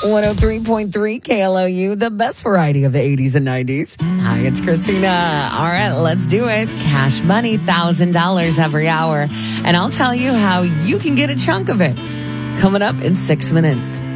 103.3 KLOU, the best variety of the 80s and 90s. Hi, it's Christina. All right, let's do it. Cash money, $1,000 every hour. And I'll tell you how you can get a chunk of it. Coming up in 6 minutes.